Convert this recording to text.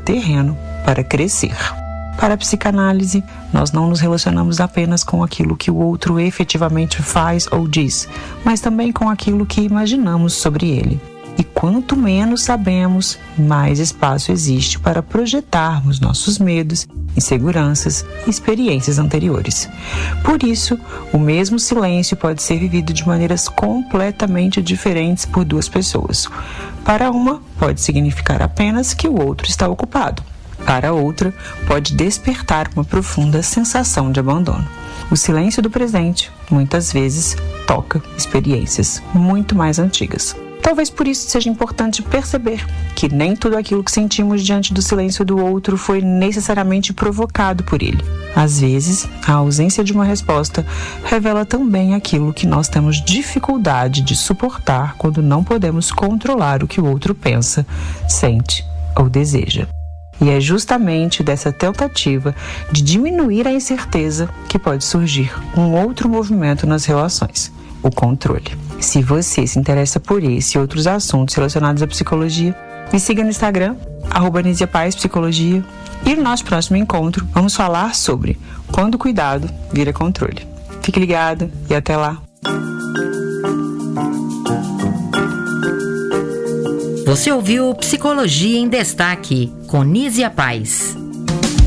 terreno para crescer. Para a psicanálise, nós não nos relacionamos apenas com aquilo que o outro efetivamente faz ou diz, mas também com aquilo que imaginamos sobre ele. E quanto menos sabemos, mais espaço existe para projetarmos nossos medos, inseguranças e experiências anteriores. Por isso, o mesmo silêncio pode ser vivido de maneiras completamente diferentes por duas pessoas. Para uma, pode significar apenas que o outro está ocupado. Para outra, pode despertar uma profunda sensação de abandono. O silêncio do presente, muitas vezes, toca experiências muito mais antigas. Talvez por isso seja importante perceber que nem tudo aquilo que sentimos diante do silêncio do outro foi necessariamente provocado por ele. Às vezes, a ausência de uma resposta revela também aquilo que nós temos dificuldade de suportar quando não podemos controlar o que o outro pensa, sente ou deseja. E é justamente dessa tentativa de diminuir a incerteza que pode surgir um outro movimento nas relações: o controle. Se você se interessa por esse e outros assuntos relacionados à psicologia, me siga no Instagram, @NisiaPazPsicologia. E no nosso próximo encontro, vamos falar sobre quando o cuidado vira controle. Fique ligado e até lá! Você ouviu Psicologia em Destaque, com Nízia Paz.